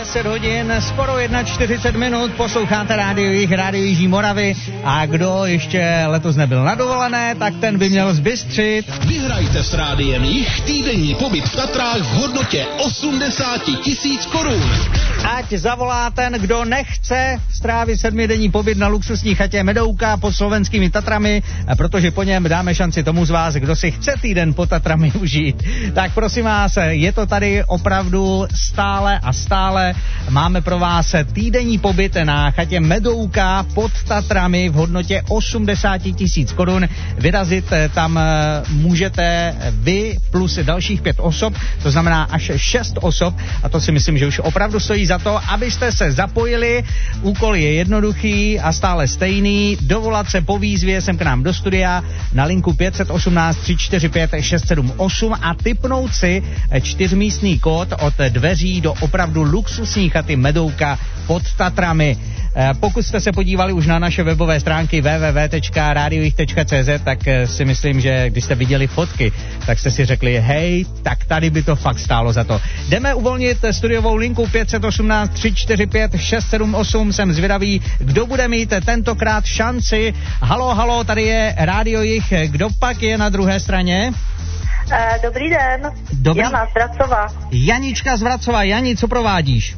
10 hodin, skoro 41 minut, posloucháte rádio Jižní Moravy a kdo ještě letos nebyl na dovolené, tak ten by měl zbystřit. Vyhrajte s rádiem Jih týdenní pobyt v Tatrách v hodnotě 80 000 korun. Ať zavolá ten, kdo nechce strávit 7denní pobyt na luxusní chatě Medouka pod slovenskými Tatrami, protože po něm dáme šanci tomu z vás, kdo si chce týden pod Tatrami užít. Tak prosím vás, je to tady opravdu stále a stále. Máme pro vás týdenní pobyt na chatě Medouka pod Tatrami v hodnotě 80 000 korun. Vyrazit tam můžete vy plus dalších 5 osob, to znamená až 6 osob a to si myslím, že už opravdu stojí za to, abyste se zapojili. Úkol je jednoduchý a stále stejný. Dovolat se po výzvě sem k nám do studia na linku 518 345 678 a tipnout si 4místný kód od dveří do opravdu luxusní chaty Medouka pod Tatrami. Pokud jste se podívali už na naše webové stránky www.radiojih.cz, tak si myslím, že když jste viděli fotky, tak jste si řekli, hej, tak tady by to fakt stálo za to. Jdeme uvolnit studiovou linku 518 345 678. Jsem zvědavý, kdo bude mít tentokrát šanci. Halo, tady je Rádio Jih. Kdo pak je na druhé straně? Dobrý den. Jana z Vracova. Janička z Vracova. Jani, co provádíš?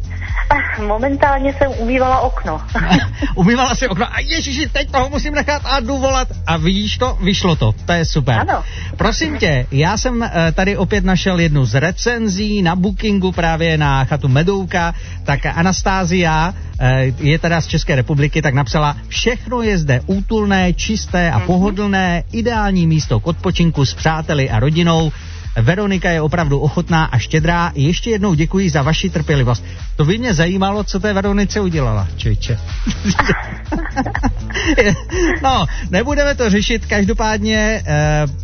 Momentálně jsem umývala okno. Umývala si okno a ježiši, teď toho musím nechat a jdu volat. A vidíš to? Vyšlo to. To je super. Ano. Prosím tě, já jsem tady opět našel jednu z recenzí na Bookingu právě na chatu Medouka. Tak Anastázia je teda z České republiky, tak napsala: všechno je zde útulné, čisté a pohodlné, ideální místo k odpočinku s přáteli a rodinou. Veronika je opravdu ochotná a štědrá. Ještě jednou děkuji za vaši trpělivost. To by mě zajímalo, co té Veronice udělala, čejče. No, nebudeme to řešit, každopádně